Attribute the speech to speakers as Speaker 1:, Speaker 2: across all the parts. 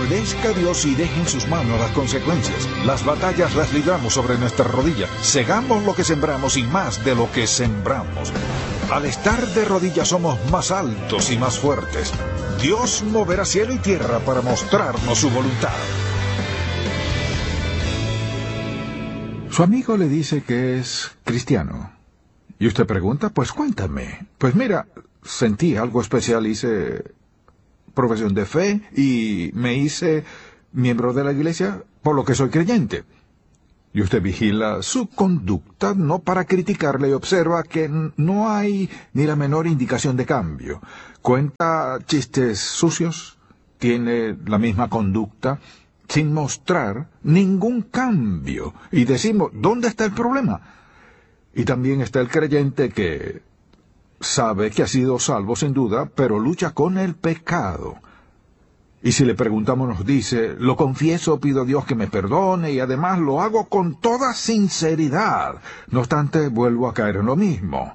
Speaker 1: obedezca a Dios y deje en sus manos las consecuencias. Las batallas las libramos sobre nuestra rodilla. Segamos lo que sembramos y más de lo que sembramos. Al estar de rodillas somos más altos y más fuertes. Dios moverá cielo y tierra para mostrarnos su voluntad. Su amigo le dice que es cristiano. Y usted pregunta, pues cuéntame. Pues mira, sentí algo especial, hice profesión de fe y me hice miembro de la iglesia, por lo que soy creyente. Y usted vigila su conducta, no para criticarle, y observa que no hay ni la menor indicación de cambio. Cuenta chistes sucios, tiene la misma conducta, sin mostrar ningún cambio. Y decimos, ¿dónde está el problema? Y también está el creyente que sabe que ha sido salvo sin duda, pero lucha con el pecado. Y si le preguntamos nos dice, lo confieso, pido a Dios que me perdone y además lo hago con toda sinceridad. No obstante, vuelvo a caer en lo mismo.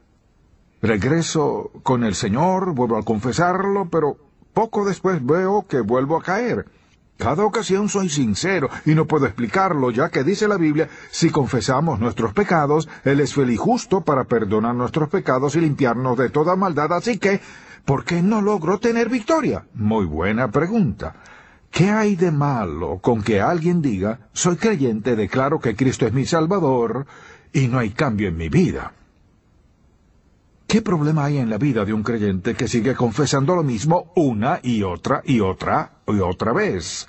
Speaker 1: Regreso con el Señor, vuelvo a confesarlo, pero poco después veo que vuelvo a caer. Cada ocasión soy sincero y no puedo explicarlo, ya que dice la Biblia, si confesamos nuestros pecados, Él es fiel y justo para perdonar nuestros pecados y limpiarnos de toda maldad. Así que, ¿por qué no logro tener victoria? Muy buena pregunta. ¿Qué hay de malo con que alguien diga, soy creyente, declaro que Cristo es mi Salvador y no hay cambio en mi vida? ¿Qué problema hay en la vida de un creyente que sigue confesando lo mismo una y otra y otra y otra vez?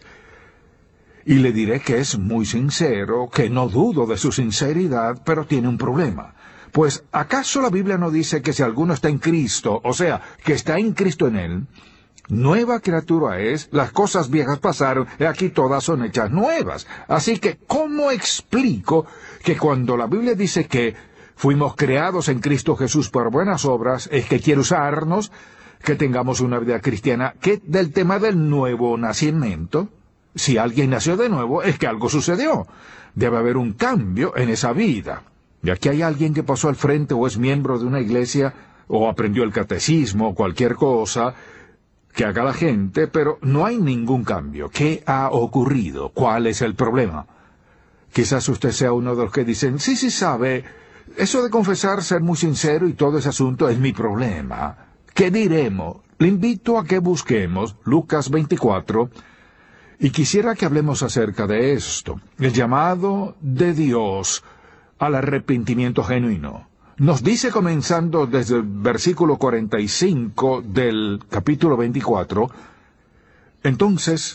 Speaker 1: Y le diré que es muy sincero, que no dudo de su sinceridad, pero tiene un problema. Pues, ¿acaso la Biblia no dice que si alguno está en Cristo, o sea, que está en Cristo en él, nueva criatura es, las cosas viejas pasaron, y aquí todas son hechas nuevas? Así que, ¿cómo explico que cuando la Biblia dice que fuimos creados en Cristo Jesús por buenas obras, es que quiere usarnos, que tengamos una vida cristiana, que del tema del nuevo nacimiento? Si alguien nació de nuevo, es que algo sucedió. Debe haber un cambio en esa vida. Y aquí hay alguien que pasó al frente o es miembro de una iglesia o aprendió el catecismo o cualquier cosa que haga la gente, pero no hay ningún cambio. ¿Qué ha ocurrido? ¿Cuál es el problema? Quizás usted sea uno de los que dicen, sí, sabe, eso de confesar, ser muy sincero y todo ese asunto es mi problema. ¿Qué diremos? Le invito a que busquemos Lucas 24 y quisiera que hablemos acerca de esto, el llamado de Dios al arrepentimiento genuino. Nos dice, comenzando desde el versículo 45 del capítulo 24, entonces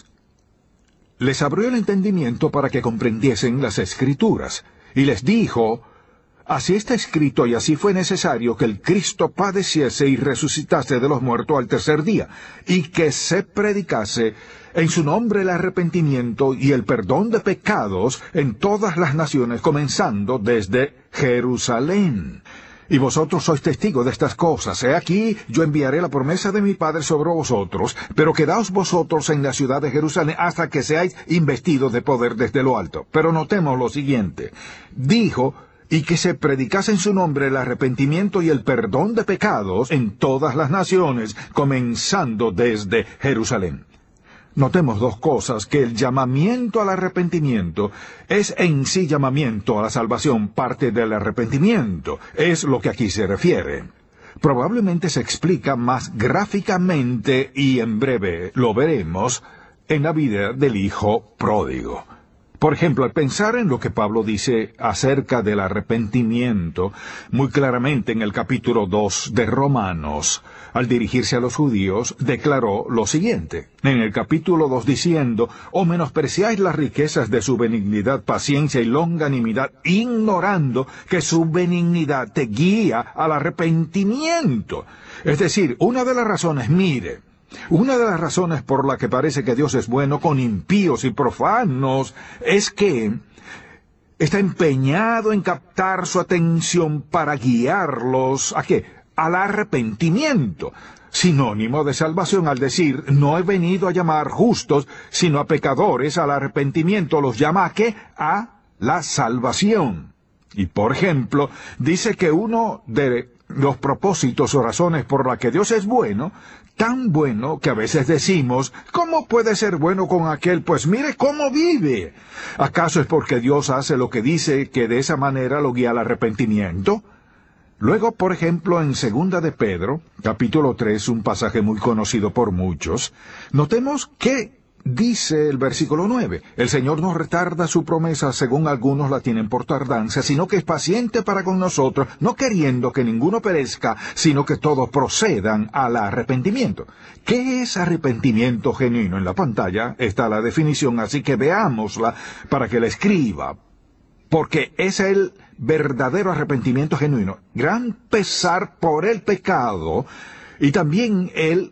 Speaker 1: les abrió el entendimiento para que comprendiesen las Escrituras, y les dijo, así está escrito y así fue necesario que el Cristo padeciese y resucitase de los muertos al tercer día, y que se predicase en su nombre el arrepentimiento y el perdón de pecados en todas las naciones, comenzando desde Jerusalén. Y vosotros sois testigos de estas cosas. He aquí, yo enviaré la promesa de mi Padre sobre vosotros, pero quedaos vosotros en la ciudad de Jerusalén hasta que seáis investidos de poder desde lo alto. Pero notemos lo siguiente. Dijo, y que se predicase en su nombre el arrepentimiento y el perdón de pecados en todas las naciones, comenzando desde Jerusalén. Notemos dos cosas, que el llamamiento al arrepentimiento es en sí llamamiento a la salvación, parte del arrepentimiento, es lo que aquí se refiere. Probablemente se explica más gráficamente y en breve lo veremos en la vida del hijo pródigo. Por ejemplo, al pensar en lo que Pablo dice acerca del arrepentimiento, muy claramente en el capítulo 2 de Romanos, al dirigirse a los judíos, declaró lo siguiente, en el capítulo 2 diciendo, «O menospreciáis las riquezas de su benignidad, paciencia y longanimidad, ignorando que su benignidad te guía al arrepentimiento». Es decir, una de las razones, una de las razones por la que parece que Dios es bueno con impíos y profanos es que está empeñado en captar su atención para guiarlos ¿a qué? Al arrepentimiento, sinónimo de salvación al decir, no he venido a llamar justos, sino a pecadores al arrepentimiento, los llama ¿a qué? A la salvación. Y por ejemplo, dice que uno de los propósitos o razones por la que Dios es bueno tan bueno que a veces decimos, ¿cómo puede ser bueno con aquel? Pues mire cómo vive. ¿Acaso es porque Dios hace lo que dice que de esa manera lo guía al arrepentimiento? Luego, por ejemplo, en Segunda de Pedro, capítulo 3, un pasaje muy conocido por muchos, notemos que dice el versículo 9, el Señor no retarda su promesa según algunos la tienen por tardanza, sino que es paciente para con nosotros, no queriendo que ninguno perezca, sino que todos procedan al arrepentimiento. ¿Qué es arrepentimiento genuino? En la pantalla está la definición, así que veámosla para que la escriba. Porque es el verdadero arrepentimiento genuino, gran pesar por el pecado y también el